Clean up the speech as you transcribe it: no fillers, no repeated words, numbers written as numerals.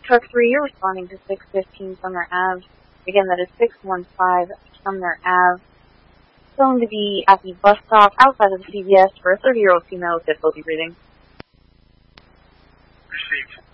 Truck 3, you're responding to 615 Sumner Ave. Again, that is 615 Sumner Ave. Going to be at the bus stop outside of the CVS for a 30-year-old female with difficulty breathing. Received.